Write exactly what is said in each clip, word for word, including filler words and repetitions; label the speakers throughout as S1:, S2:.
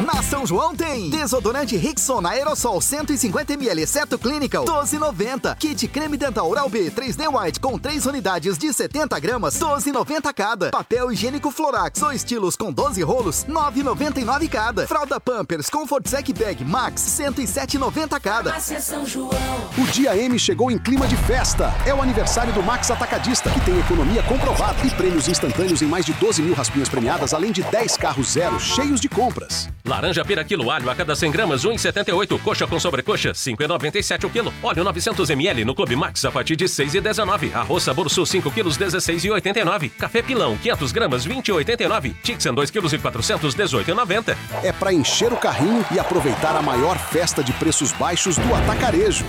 S1: Na São João tem desodorante Rexona Aerosol cento e cinquenta mililitros, exceto Clinical, doze reais e noventa centavos. Kit creme dental Oral B três D White com três unidades de setenta gramas, doze reais e noventa centavos cada. Papel higiênico Florax ou estilos com doze rolos, nove reais e noventa e nove centavos cada. Fralda Pampers Comfort Sec Bag Max, cento e sete reais e noventa centavos cada.
S2: São João.
S3: O Dia M chegou em clima de festa. É o aniversário do Max Atacadista, que tem economia comprovada e prêmios instantâneos em mais de doze mil raspinhas premiadas, além de dez carros zero cheios de compras.
S4: Laranja pera quilo alho a cada cem gramas, um real e setenta e oito. Coxa com sobrecoxa, cinco reais e noventa e sete o quilo. Óleo novecentos mililitros no Clube Max a partir de seis reais e dezenove. Arroz Sabor Sul cinco quilos, dezesseis reais e oitenta e nove. Café Pilão quinhentas gramas, vinte reais e oitenta e nove. Tixan dois quilos e quatrocentos, dezoito reais e noventa.
S3: É para encher o carrinho e aproveitar a maior festa de preços baixos do atacarejo.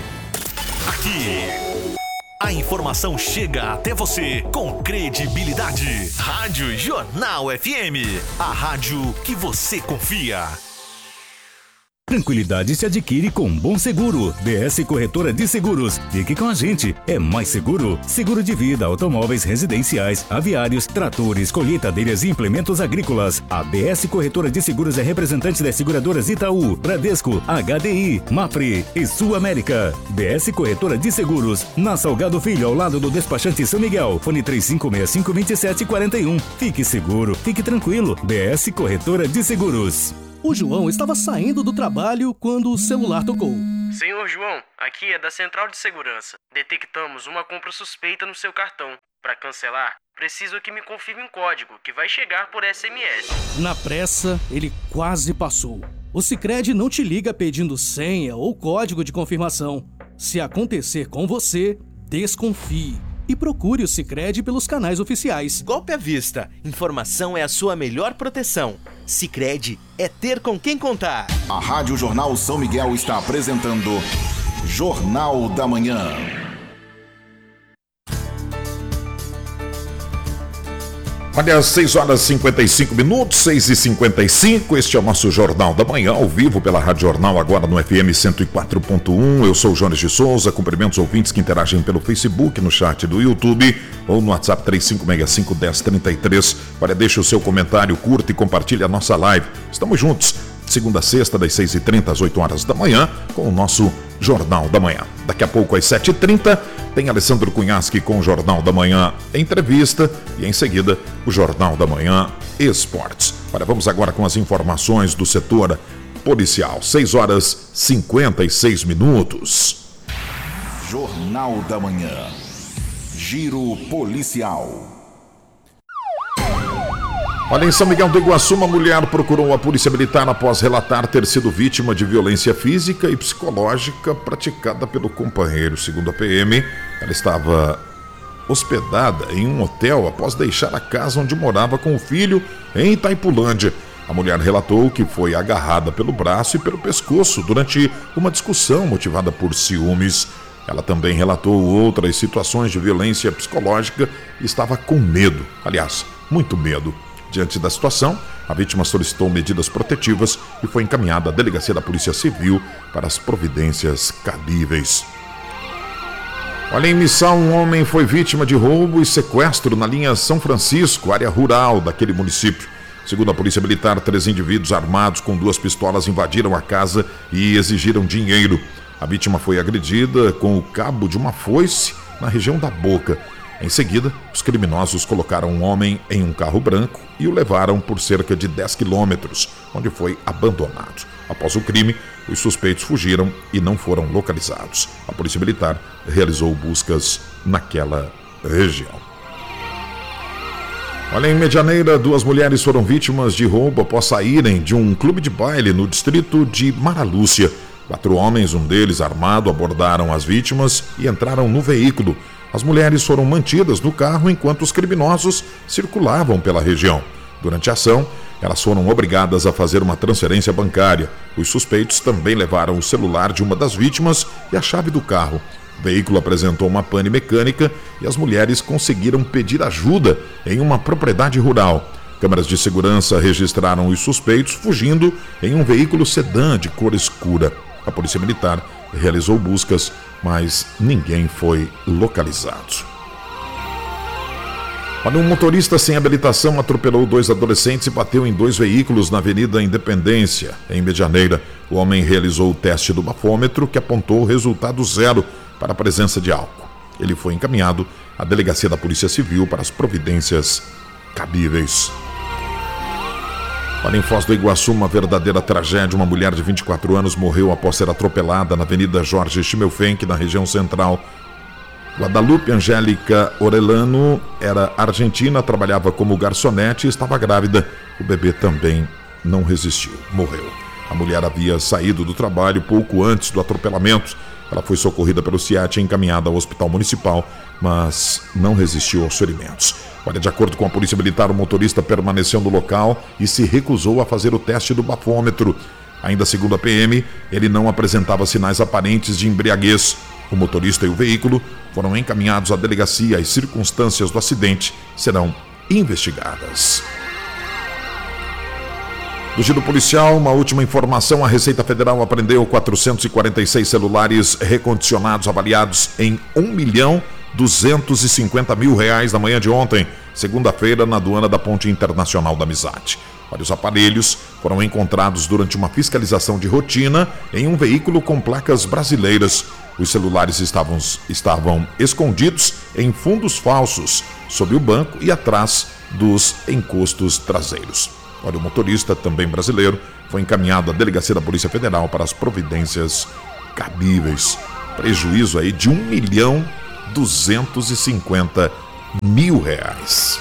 S5: Aqui, a informação chega até você com credibilidade. Rádio Jornal F M, a rádio que você confia.
S6: Tranquilidade se adquire com Bom Seguro. B S Corretora de Seguros. Fique com a gente. É mais seguro. Seguro de vida, automóveis residenciais, aviários, tratores, colheitadeiras e implementos agrícolas. A B S Corretora de Seguros é representante das seguradoras Itaú, Bradesco, H D I, Mapfre e Sul América. B S Corretora de Seguros. Na Salgado Filho, ao lado do despachante São Miguel. Fone três cinco seis cinco, dois sete quatro um. Fique seguro. Fique tranquilo. B S Corretora de Seguros.
S7: O João estava saindo do trabalho quando o celular tocou.
S8: Senhor João, aqui é da Central de Segurança. Detectamos uma compra suspeita no seu cartão. Para cancelar, preciso que me confirme um código que vai chegar por S M S.
S7: Na pressa, ele quase passou. O Sicredi não te liga pedindo senha ou código de confirmação. Se acontecer com você, desconfie. E procure o Sicredi pelos canais oficiais.
S9: Golpe à vista. Informação é a sua melhor proteção. Sicredi é ter com quem contar.
S10: A Rádio Jornal São Miguel está apresentando Jornal da Manhã.
S11: Olha, seis horas e cinquenta e cinco minutos, seis e cinquenta e cinco, este é o nosso Jornal da Manhã, ao vivo pela Rádio Jornal, agora no F M cento e quatro ponto um. Eu sou o Jones de Souza, cumprimento os ouvintes que interagem pelo Facebook, no chat do YouTube ou no WhatsApp três cinco seis cinco, um zero três três. Olha, deixa o seu comentário, curta e compartilhe a nossa live. Estamos juntos, segunda a sexta, das seis e trinta às oito horas da manhã, com o nosso Jornal da Manhã. Daqui a pouco, às sete e trinta, tem Alessandro Cunhasque com o Jornal da Manhã Entrevista e, em seguida, o Jornal da Manhã Esportes. Olha, vamos agora com as informações do setor policial. seis horas e cinquenta e seis minutos.
S10: Jornal da Manhã. Giro policial.
S11: Olha, em São Miguel do Iguaçu, uma mulher procurou a polícia militar após relatar ter sido vítima de violência física e psicológica praticada pelo companheiro. Segundo a P M, ela estava hospedada em um hotel após deixar a casa onde morava com o filho em Itaipulândia. A mulher relatou que foi agarrada pelo braço e pelo pescoço durante uma discussão motivada por ciúmes. Ela também relatou outras situações de violência psicológica e estava com medo, aliás, muito medo. Diante da situação, a vítima solicitou medidas protetivas e foi encaminhada à delegacia da Polícia Civil para as providências cabíveis. Olha, em Missal, um homem foi vítima de roubo e sequestro na linha São Francisco, área rural daquele município. Segundo a Polícia Militar, três indivíduos armados com duas pistolas invadiram a casa e exigiram dinheiro. A vítima foi agredida com o cabo de uma foice na região da boca. Em seguida, os criminosos colocaram um homem em um carro branco e o levaram por cerca de dez quilômetros, onde foi abandonado. Após o crime, os suspeitos fugiram e não foram localizados. A Polícia Militar realizou buscas naquela região. Olha, em Medianeira, duas mulheres foram vítimas de roubo após saírem de um clube de baile no distrito de Maralúcia. Quatro homens, um deles armado, abordaram as vítimas e entraram no veículo. As mulheres foram mantidas no carro enquanto os criminosos circulavam pela região. Durante a ação, elas foram obrigadas a fazer uma transferência bancária. Os suspeitos também levaram o celular de uma das vítimas e a chave do carro. O veículo apresentou uma pane mecânica e as mulheres conseguiram pedir ajuda em uma propriedade rural. Câmeras de segurança registraram os suspeitos fugindo em um veículo sedã de cor escura. A Polícia Militar realizou buscas, mas ninguém foi localizado. Olha, um motorista sem habilitação atropelou dois adolescentes e bateu em dois veículos na Avenida Independência, em Medianeira. O homem realizou o teste do bafômetro, que apontou o resultado zero para a presença de álcool. Ele foi encaminhado à delegacia da Polícia Civil para as providências cabíveis. Olha, em Foz do Iguaçu, uma verdadeira tragédia. Uma mulher de vinte e quatro anos morreu após ser atropelada na Avenida Jorge Schimmelfenck, na região central. Guadalupe Angélica Orelano era argentina, trabalhava como garçonete e estava grávida. O bebê também não resistiu, morreu. A mulher havia saído do trabalho pouco antes do atropelamento. Ela foi socorrida pelo SIAT e encaminhada ao hospital municipal, mas não resistiu aos ferimentos. Olha, de acordo com a Polícia Militar, o motorista permaneceu no local e se recusou a fazer o teste do bafômetro. Ainda segundo a P M, ele não apresentava sinais aparentes de embriaguez. O motorista e o veículo foram encaminhados à delegacia. As circunstâncias do acidente serão investigadas. Do giro policial, uma última informação: a Receita Federal apreendeu quatrocentos e quarenta e seis celulares recondicionados avaliados em um milhão duzentos e cinquenta mil reais na manhã de ontem, segunda-feira, na aduana da Ponte Internacional da Amizade. Olha, os aparelhos foram encontrados durante uma fiscalização de rotina em um veículo com placas brasileiras. Os celulares estavam, estavam escondidos em fundos falsos, sob o banco e atrás dos encostos traseiros. Olha, o motorista, também brasileiro, foi encaminhado à delegacia da Polícia Federal para as providências cabíveis. Prejuízo aí de um milhão duzentos e cinquenta mil reais.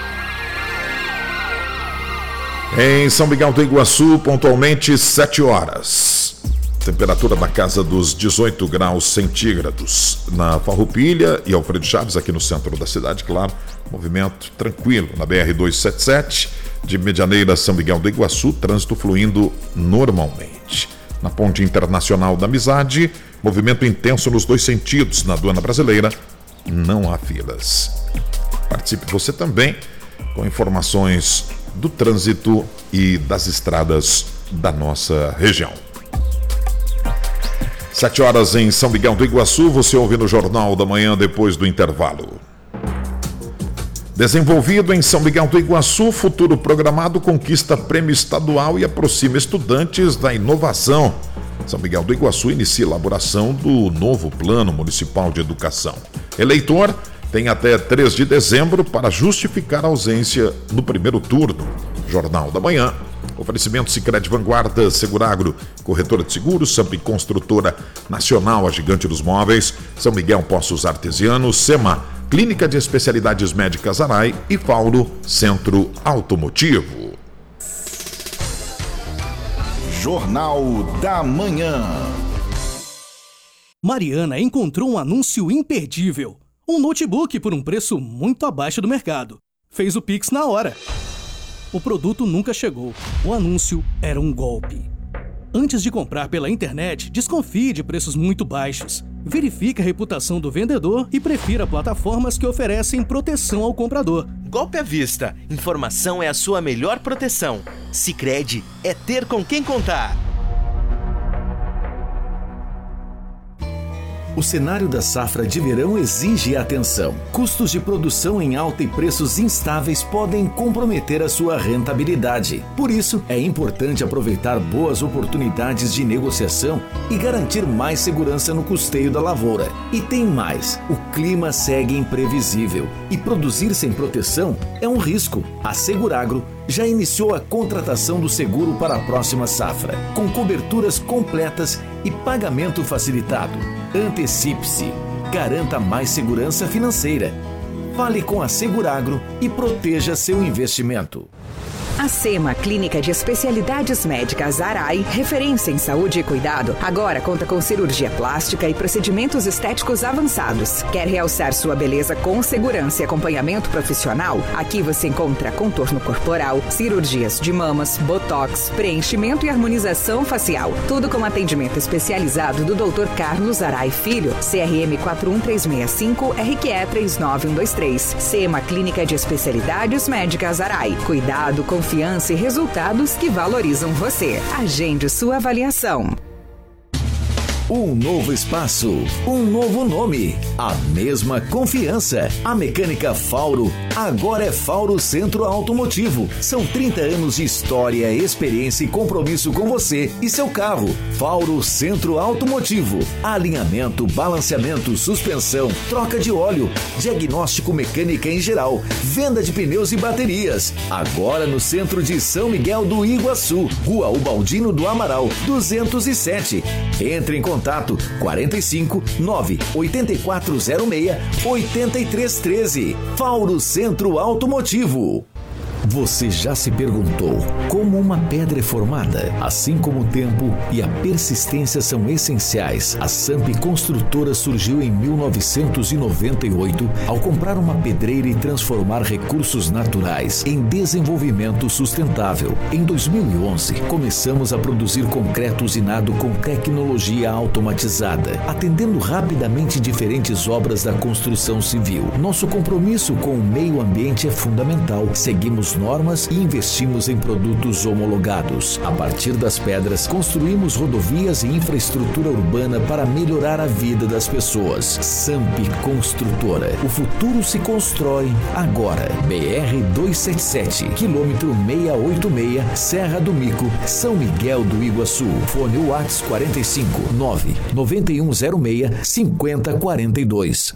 S11: Em São Miguel do Iguaçu, pontualmente sete horas. Temperatura na casa dos dezoito graus centígrados. Na Farroupilha e Alfredo Chaves, aqui no centro da cidade, claro. Movimento tranquilo na B R duzentos e setenta e sete, de Medianeira a São Miguel do Iguaçu, trânsito fluindo normalmente. Na Ponte Internacional da Amizade, movimento intenso nos dois sentidos. Na aduana brasileira, não há filas. Participe você também com informações do trânsito e das estradas da nossa região. Sete horas em São Miguel do Iguaçu, você ouve no Jornal da Manhã depois do intervalo. Desenvolvido em São Miguel do Iguaçu, futuro programado conquista prêmio estadual e aproxima estudantes da inovação. São Miguel do Iguaçu inicia a elaboração do novo Plano Municipal de Educação. Eleitor tem até três de dezembro para justificar a ausência no primeiro turno. Jornal da Manhã. Oferecimento Sicredi Vanguarda, Seguragro, Corretora de Seguros, Sampi Construtora Nacional, a gigante dos móveis, São Miguel Poços Artesianos, SEMA, Clínica de Especialidades Médicas Arai e Paulo Centro Automotivo.
S10: Jornal da Manhã.
S7: Mariana encontrou um anúncio imperdível. Um notebook por um preço muito abaixo do mercado. Fez o Pix na hora. O produto nunca chegou. O anúncio era um golpe. Antes de comprar pela internet, desconfie de preços muito baixos. Verifique a reputação do vendedor e prefira plataformas que oferecem proteção ao comprador.
S9: Golpe à vista. Informação é a sua melhor proteção. Sicredi é ter com quem contar.
S2: O cenário da safra de verão exige atenção. Custos de produção em alta e preços instáveis podem comprometer a sua rentabilidade. Por isso, é importante aproveitar boas oportunidades de negociação e garantir mais segurança no custeio da lavoura. E tem mais, o clima segue imprevisível e produzir sem proteção é um risco. A Seguragro já iniciou a contratação do seguro para a próxima safra, com coberturas completas e pagamento facilitado. Antecipe-se. Garanta mais segurança financeira. Fale com a Seguragro e proteja seu investimento.
S12: A SEMA, Clínica de Especialidades Médicas Arai, referência em saúde e cuidado, agora conta com cirurgia plástica e procedimentos estéticos avançados. Quer realçar sua beleza com segurança e acompanhamento profissional? Aqui você encontra contorno corporal, cirurgias de mamas, botox, preenchimento e harmonização facial. Tudo com atendimento especializado do doutor Carlos Arai Filho, C R M quatro um três seis cinco, R Q E três nove um dois três. SEMA, Clínica de Especialidades Médicas Arai. Cuidado, confiança Confiança e resultados que valorizam você. Agende sua avaliação.
S2: Um novo espaço, um novo nome, a mesma confiança. A Mecânica Fauro agora é Fauro Centro Automotivo. São trinta anos de história, experiência e compromisso com você e seu carro. Fauro Centro Automotivo. Alinhamento, balanceamento, suspensão, troca de óleo, diagnóstico mecânica em geral, venda de pneus e baterias. Agora no centro de São Miguel do Iguaçu, Rua Ubaldino do Amaral, duzentos e sete. Entre em contato quarenta e cinco, nove, oito quatro zero seis, oito três um três. Fauro Centro Automotivo. Você já se perguntou como uma pedra é formada? Assim como o tempo e a persistência são essenciais, a Samp Construtora surgiu em mil novecentos e noventa e oito ao comprar uma pedreira e transformar recursos naturais em desenvolvimento sustentável. Em dois mil e onze, começamos a produzir concreto usinado com tecnologia automatizada, atendendo rapidamente diferentes obras da construção civil. Nosso compromisso com o meio ambiente é fundamental. Seguimos normas e investimos em produtos homologados. A partir das pedras, construímos rodovias e infraestrutura urbana para melhorar a vida das pessoas. Samp Construtora. O futuro se constrói agora. B R duzentos e setenta e sete, quilômetro seiscentos e oitenta e seis, Serra do Mico, São Miguel do Iguaçu. Fone WhatsApp quarenta e cinco, nove, nove um zero seis, cinco zero quatro dois.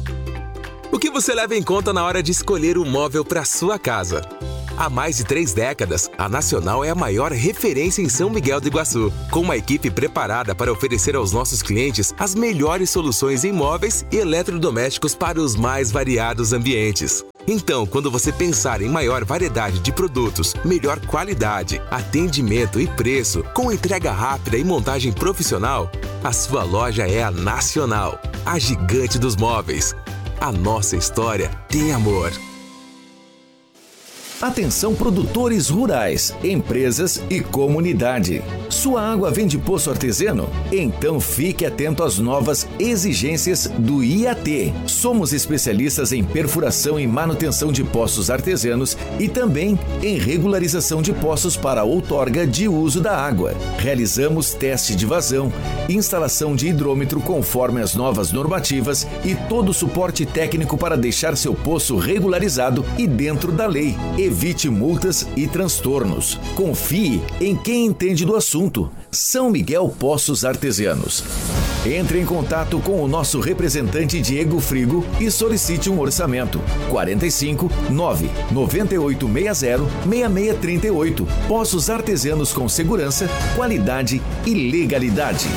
S13: O que você leva em conta na hora de escolher um móvel para sua casa? Há mais de três décadas, a Nacional é a maior referência em São Miguel do Iguaçu, com uma equipe preparada para oferecer aos nossos clientes as melhores soluções em móveis e eletrodomésticos para os mais variados ambientes. Então, quando você pensar em maior variedade de produtos, melhor qualidade, atendimento e preço, com entrega rápida e montagem profissional, a sua loja é a Nacional, a gigante dos móveis. A nossa história tem amor.
S2: Atenção produtores rurais, empresas e comunidade. Sua água vem de poço artesiano? Então fique atento às novas exigências do I A T. Somos especialistas em perfuração e manutenção de poços artesianos e também em regularização de poços para outorga de uso da água. Realizamos teste de vazão, instalação de hidrômetro conforme as novas normativas e todo o suporte técnico para deixar seu poço regularizado e dentro da lei. Evite multas e transtornos. Confie em quem entende do assunto. São Miguel Poços Artesianos. Entre em contato com o nosso representante Diego Frigo e solicite um orçamento. quarenta e cinco, nove, nove oito seis zero, seis seis três oito. Poços Artesianos com segurança, qualidade e legalidade.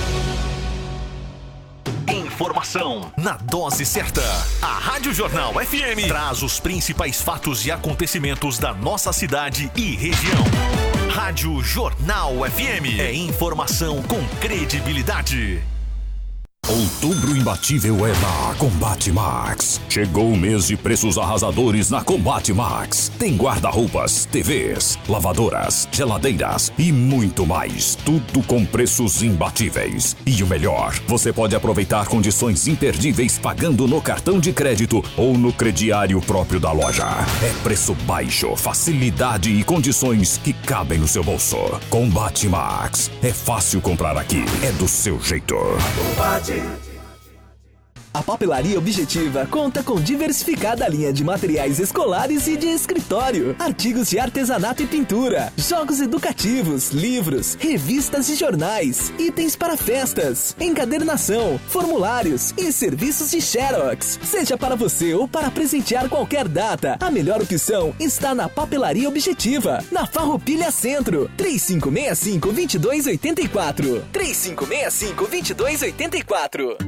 S5: Informação na dose certa. A Rádio Jornal F M traz os principais fatos e acontecimentos da nossa cidade e região. Rádio Jornal F M é informação com credibilidade.
S6: Outubro imbatível é na Combate Max. Chegou o mês de preços arrasadores na Combate Max. Tem guarda-roupas, T Vs, lavadoras, geladeiras e muito mais. Tudo com preços imbatíveis. E o melhor, você pode aproveitar condições imperdíveis pagando no cartão de crédito ou no crediário próprio da loja. É preço baixo, facilidade e condições que cabem no seu bolso. Combate Max. É fácil comprar aqui. É do seu jeito. Combate.
S14: A Papelaria Objetiva conta com diversificada linha de materiais escolares e de escritório, artigos de artesanato e pintura, jogos educativos, livros, revistas e jornais, itens para festas, encadernação, formulários e serviços de Xerox. Seja para você ou para presentear qualquer data, a melhor opção está na Papelaria Objetiva, na Farroupilha Centro, três cinco seis cinco, dois dois oito quatro, três cinco seis cinco, dois dois oito quatro.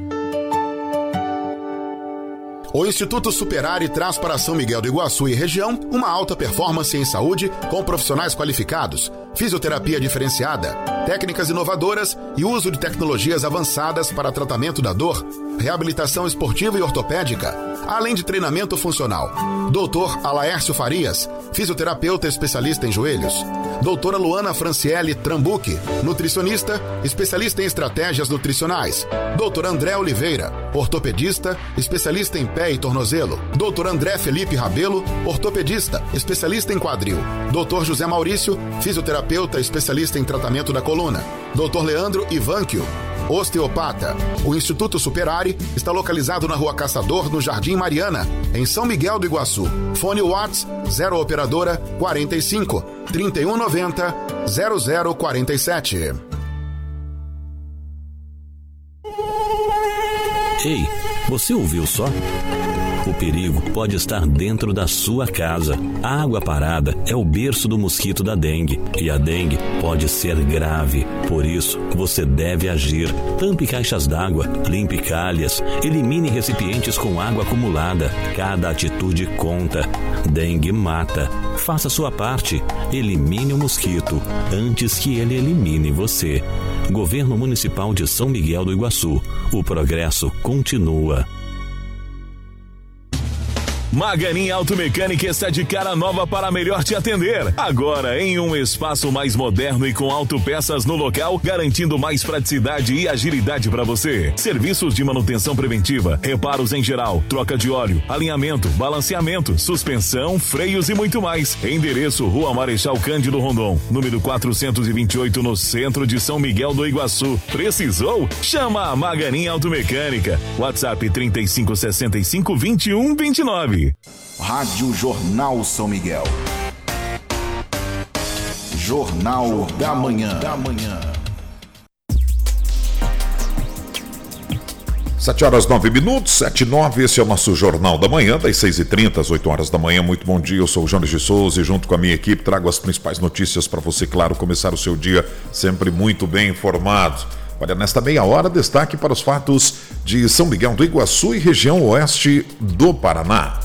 S15: O Instituto Superare traz para São Miguel do Iguaçu e região uma alta performance em saúde com profissionais qualificados, fisioterapia diferenciada, técnicas inovadoras e uso de tecnologias avançadas para tratamento da dor, reabilitação esportiva e ortopédica, além de treinamento funcional. doutor Alaércio Farias, fisioterapeuta especialista em joelhos. doutora Luana Franciele Trambuque, nutricionista, especialista em estratégias nutricionais. doutor André Oliveira, ortopedista, especialista em pé e tornozelo. doutor André Felipe Rabelo, ortopedista, especialista em quadril. doutor José Maurício, fisioterapeuta, especialista em tratamento da coluna. doutor Leandro Ivanquio, Osteopata. O Instituto Superari está localizado na Rua Caçador, no Jardim Mariana, em São Miguel do Iguaçu. Fone Whats zero operadora quarenta e cinco, trinta e um noventa, zero zero quarenta e sete.
S16: Ei, você ouviu só? O perigo pode estar dentro da sua casa. A água parada é o berço do mosquito da dengue e a dengue pode ser grave. Por isso, você deve agir. Tampe caixas d'água, limpe calhas, elimine recipientes com água acumulada. Cada atitude conta. Dengue mata. Faça sua parte. Elimine o mosquito antes que ele elimine você. Governo Municipal de São Miguel do Iguaçu. O progresso continua.
S17: Maganin Automecânica está de cara nova para melhor te atender. Agora em um espaço mais moderno e com autopeças no local, garantindo mais praticidade e agilidade para você. Serviços de manutenção preventiva, reparos em geral, troca de óleo, alinhamento, balanceamento, suspensão, freios e muito mais. Endereço: Rua Marechal Cândido Rondon, número quatrocentos e vinte e oito, no centro de São Miguel do Iguaçu. Precisou? Chama a Maganin Automecânica. WhatsApp trinta e cinco, sessenta e cinco, vinte e um, vinte e nove.
S10: Rádio Jornal São Miguel. Jornal da Manhã. Da Manhã.
S11: sete horas nove minutos, sete e nove, esse é o nosso Jornal da Manhã, das seis e trinta às oito horas da manhã. Muito bom dia, eu sou o Jones de Souza e junto com a minha equipe trago as principais notícias para você, claro, começar o seu dia sempre muito bem informado. Olha, nesta meia hora, destaque para os fatos de São Miguel do Iguaçu e região oeste do Paraná.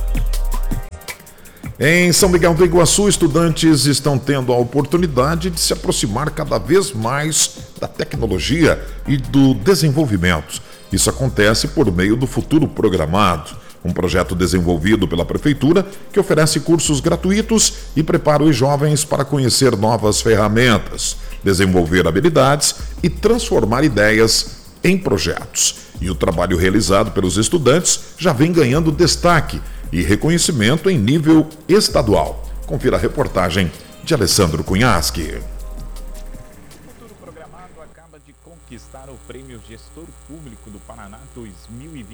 S11: Em São Miguel do Iguaçu, estudantes estão tendo a oportunidade de se aproximar cada vez mais da tecnologia e do desenvolvimento. Isso acontece por meio do Futuro Programado, um projeto desenvolvido pela Prefeitura que oferece cursos gratuitos e prepara os jovens para conhecer novas ferramentas, desenvolver habilidades e transformar ideias em projetos. E o trabalho realizado pelos estudantes já vem ganhando destaque e reconhecimento em nível estadual. Confira a reportagem de Alessandro Cunhaschi.
S18: O Futuro Programado acaba de conquistar o Prêmio Gestor Público do Paraná dois mil e vinte.